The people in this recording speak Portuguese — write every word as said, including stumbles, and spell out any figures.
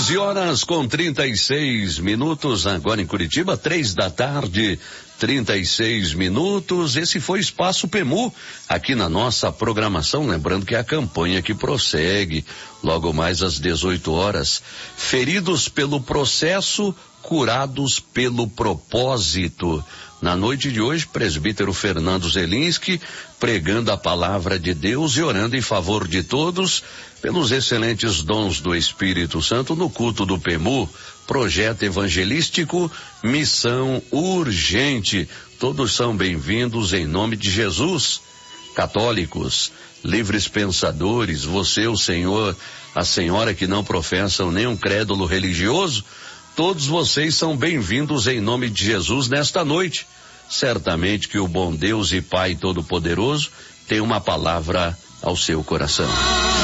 doze horas com trinta e seis minutos, agora em Curitiba, três da tarde, trinta e seis minutos. Esse foi Espaço Pemu, aqui na nossa programação, lembrando que é a campanha que prossegue logo mais às dezoito horas. Feridos pelo processo, curados pelo propósito. Na noite de hoje, presbítero Fernando Zelinski pregando a palavra de Deus e orando em favor de todos pelos excelentes dons do Espírito Santo no culto do Pemu, projeto evangelístico Missão Urgente. Todos são bem-vindos em nome de Jesus. Católicos, livres pensadores, você, o Senhor, a senhora que não professam nenhum crédulo religioso, todos vocês são bem-vindos em nome de Jesus nesta noite. Certamente que o bom Deus e Pai Todo-Poderoso tem uma palavra ao seu coração.